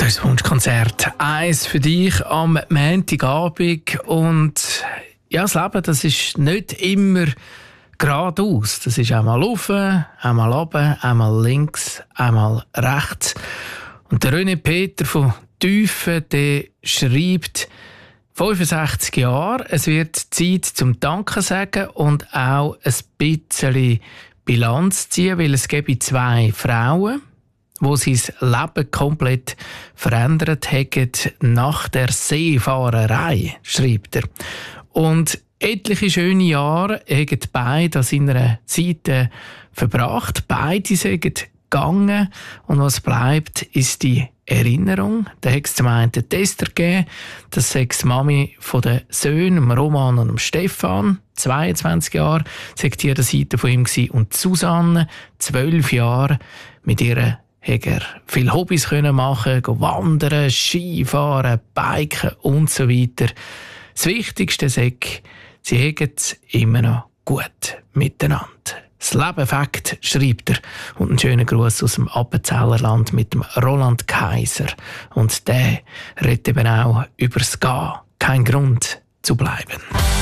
Das Wunschkonzert. Eins für dich am Montagabend. Und ja, das Leben, das ist nicht immer geradeaus. Das ist einmal rauf, einmal runter, einmal links, einmal rechts. Und der René Peter von Tüfen, der schreibt, 65 Jahre, es wird Zeit zum Danke sagen und auch ein bisschen Bilanz ziehen, weil es gäbe 2 Frauen, die sein Leben komplett verändert haben nach der Seefahrerei, schreibt er. Und etliche schöne Jahre haben beide an seiner Seite verbracht. Beide sind gegangen. Und was bleibt, ist die Erinnerung. Da hat es zum einen den Tester gegeben. Das sagt die Mami von den Söhnen, Roman und Stefan. 22 Jahre sagt die an der Seite von ihm gewesen. Und Susanne, 12 Jahre, mit ihrer hat er viele Hobbys machen, wandern, Skifahren, Biken und so weiter. Das Wichtigste ist, sie haben es immer noch gut miteinander. Das Leben Fakt, schreibt er. Und einen schönen Gruß aus dem Appenzellerland mit dem Roland Kaiser. Und der redet eben auch über das Gehen. Kein Grund zu bleiben.